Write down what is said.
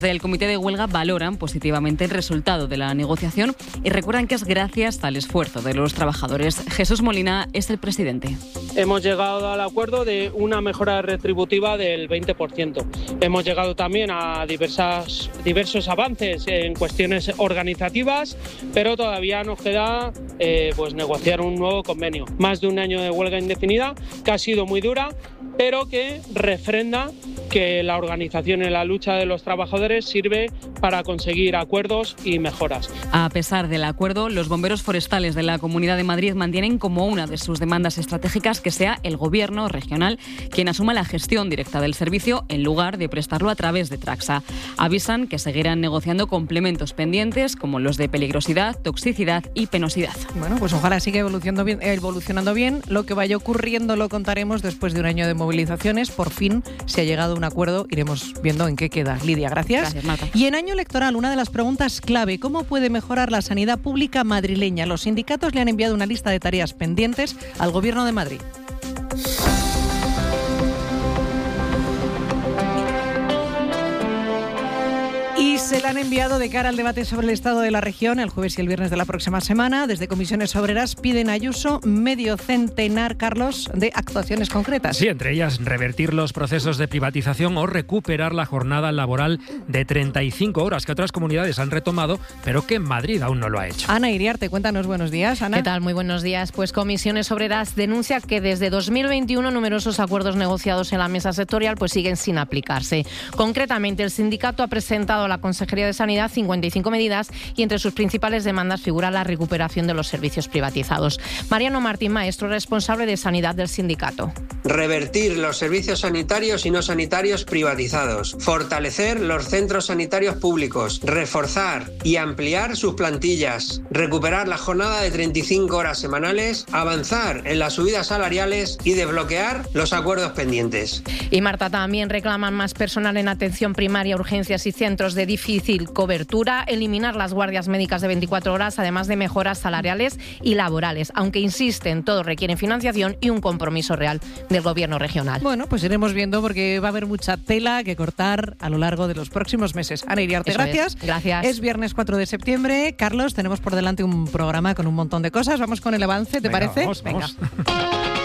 El comité de huelga valoran positivamente el resultado de la negociación y recuerdan que es gracias al esfuerzo de los trabajadores. Jesús Molina es el presidente. Hemos llegado al acuerdo de una mejora retributiva del 20%. Hemos llegado también a diversos avances en cuestiones organizativas, pero todavía nos queda negociar un nuevo convenio. Más de un año de huelga indefinida, que ha sido muy dura, pero que refrenda que la organización en la lucha de los trabajadores sirve para conseguir acuerdos y mejoras. A pesar del acuerdo, los bomberos forestales de la Comunidad de Madrid mantienen como una de sus demandas estratégicas que sea el Gobierno regional quien asuma la gestión directa del servicio en lugar de prestarlo a través de Traxa. Avisan que seguirán negociando complementos pendientes como los de peligrosidad, toxicidad y penosidad. Bueno, pues ojalá siga evolucionando bien. Lo que vaya ocurriendo lo contaremos después de un año de movilizaciones. Por fin se ha llegado a un acuerdo. Iremos viendo en qué queda. Lidia, gracias. Gracias, Marta. Y en año electoral, una de las preguntas clave: ¿cómo puede mejorar la sanidad pública madrileña? Los sindicatos le han enviado una lista de tareas pendientes al Gobierno de Madrid. Y se la han enviado de cara al debate sobre el estado de la región el jueves y el viernes de la próxima semana. Desde Comisiones Obreras piden a Ayuso medio centenar, Carlos, de actuaciones concretas. Sí, entre ellas revertir los procesos de privatización o recuperar la jornada laboral de 35 horas que otras comunidades han retomado, pero que en Madrid aún no lo ha hecho. Ana Iriarte, cuéntanos, buenos días, Ana. ¿Qué tal? Muy buenos días. Pues Comisiones Obreras denuncia que desde 2021 numerosos acuerdos negociados en la mesa sectorial pues siguen sin aplicarse. Concretamente, el sindicato ha presentado a la Consejería de Sanidad 55 medidas y entre sus principales demandas figura la recuperación de los servicios privatizados. Mariano Martín Maestro, responsable de Sanidad del sindicato. Revertir los servicios sanitarios y no sanitarios privatizados. Fortalecer los centros sanitarios públicos. Reforzar y ampliar sus plantillas. Recuperar la jornada de 35 horas semanales. Avanzar en las subidas salariales y desbloquear los acuerdos pendientes. Y Marta, también reclaman más personal en atención primaria, urgencias y centros de difícil cobertura, eliminar las guardias médicas de 24 horas, además de mejoras salariales y laborales. Aunque insisten, todo requiere financiación y un compromiso real del Gobierno regional. Bueno, pues iremos viendo porque va a haber mucha tela que cortar a lo largo de los próximos meses. Ana Iriarte, gracias. Gracias. Es viernes 4 de septiembre. Carlos, tenemos por delante un programa con un montón de cosas. Vamos con el avance, ¿te parece? Vamos.